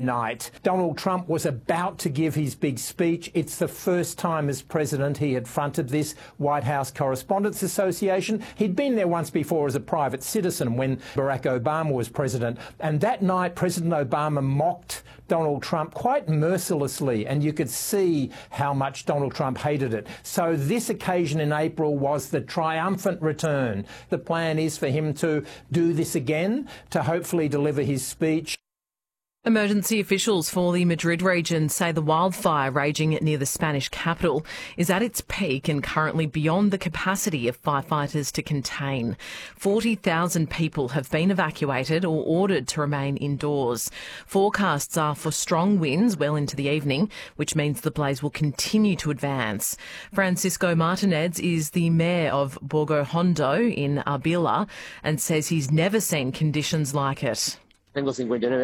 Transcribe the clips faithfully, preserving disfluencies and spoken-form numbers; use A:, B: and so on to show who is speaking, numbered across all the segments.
A: night. Donald Trump was about to give his big speech. It's the first time as president he had fronted this White House Correspondents Association. He'd been there once before as a private citizen when Barack Obama was president. And that night, President Obama mocked Donald Trump quite mercilessly, and you could see how much Donald Trump hated it. So this occasion in April was the triumphant return. The plan is for him to do this again, to hopefully deliver his speech.
B: Emergency officials for the Madrid region say the wildfire raging near the Spanish capital is at its peak and currently beyond the capacity of firefighters to contain. forty thousand people have been evacuated or ordered to remain indoors. Forecasts are for strong winds well into the evening, which means the blaze will continue to advance. Francisco Martinez is the mayor of Borgo Hondo in Arbila and says he's never seen conditions like it.
C: I am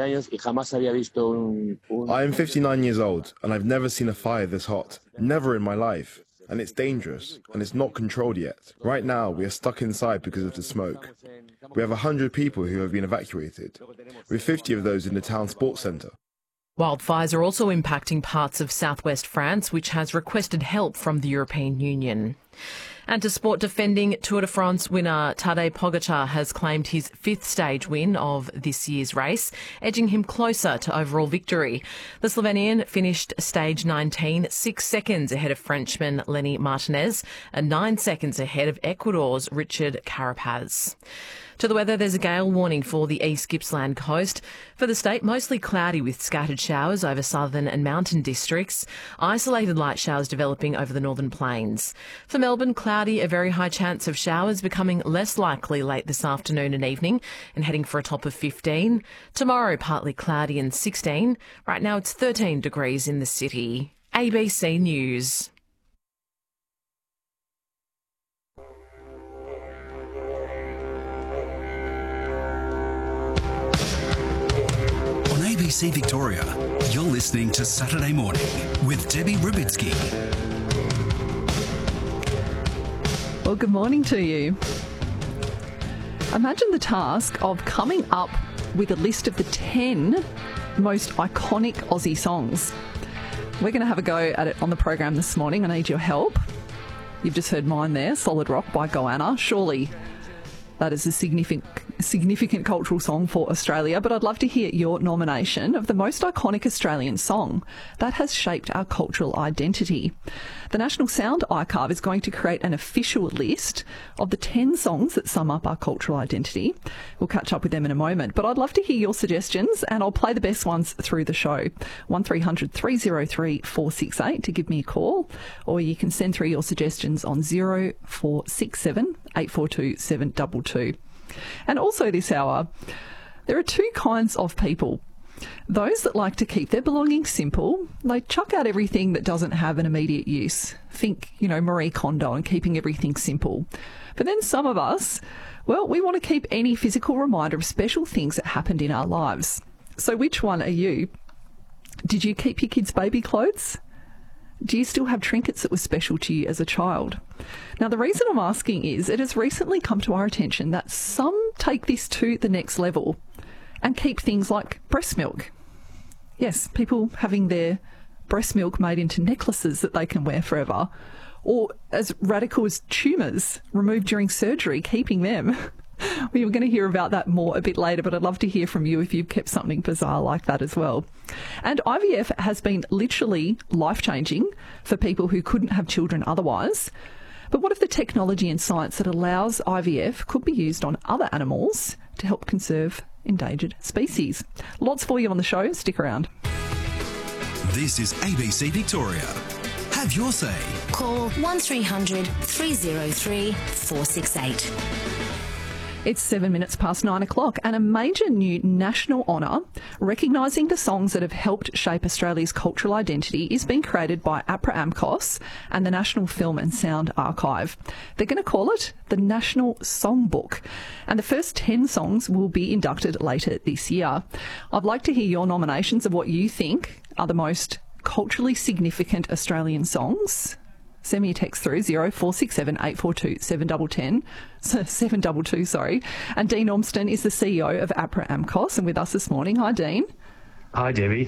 D: fifty-nine years old and I've never seen a fire this hot. Never in my life. And it's dangerous and it's not controlled yet. Right now we are stuck inside because of the smoke. We have one hundred people who have been evacuated, with fifty of those in the town sports centre.
B: Wildfires are also impacting parts of southwest France, which has requested help from the European Union. And to sport, defending Tour de France winner Tadej Pogacar has claimed his fifth stage win of this year's race, edging him closer to overall victory. The Slovenian finished stage nineteen, six seconds ahead of Frenchman Lenny Martinez and nine seconds ahead of Ecuador's Richard Carapaz. To the weather, there's a gale warning for the East Gippsland coast. For the state, mostly cloudy with scattered showers over southern and mountain districts. Isolated light showers developing over the northern plains. For Melbourne, cloudy, a very high chance of showers becoming less likely late this afternoon and evening and heading for a top of fifteen. Tomorrow, partly cloudy and sixteen. Right now, it's thirteen degrees in the city. A B C News.
E: A B C Victoria, you're listening to Saturday Morning with Debbie Rubitsky.
F: Well, good morning to you. Imagine the task of coming up with a list of the ten most iconic Aussie songs. We're going to have a go at it on the program this morning. I need your help. You've just heard mine there, Solid Rock by Goanna. Surely that is a significant significant cultural song for Australia, but I'd love to hear your nomination of the most iconic Australian song that has shaped our cultural identity. The National Sound Archive is going to create an official list of the ten songs that sum up our cultural identity. We'll catch up with them in a moment, but I'd love to hear your suggestions and I'll play the best ones through the show. one three hundred three oh three four six eight to give me a call, or you can send through your suggestions on zero four six seven eight four two seven two two. And also this hour, there are two kinds of people. Those that like to keep their belongings simple, they chuck out everything that doesn't have an immediate use. Think, you know, Marie Kondo and keeping everything simple. But then some of us, well, we want to keep any physical reminder of special things that happened in our lives. So which one are you? Did you keep your kids' baby clothes? Do you still have trinkets that were special to you as a child? Now, the reason I'm asking is it has recently come to our attention that some take this to the next level and keep things like breast milk. Yes, people having their breast milk made into necklaces that they can wear forever, or as radical as tumours removed during surgery, keeping them. We were going to hear about that more a bit later, but I'd love to hear from you if you've kept something bizarre like that as well. And I V F has been literally life-changing for people who couldn't have children otherwise. But what if the technology and science that allows I V F could be used on other animals to help conserve endangered species? Lots for you on the show. Stick around.
E: This is A B C Victoria. Have your say.
G: Call one three hundred three oh three four six eight.
F: It's seven minutes past nine o'clock and a major new national honour recognising the songs that have helped shape Australia's cultural identity is being created by APRA AMCOS and the National Film and Sound Archive. They're going to call it the National Songbook, and the first ten songs will be inducted later this year. I'd like to hear your nominations of what you think are the most culturally significant Australian songs. Send me a text through zero four six seven eight four two seven one zero, seven two two, sorry. And Dean Ormston is the C E O of APRA AMCOS and with us this morning. Hi, Dean.
H: Hi, Debbie.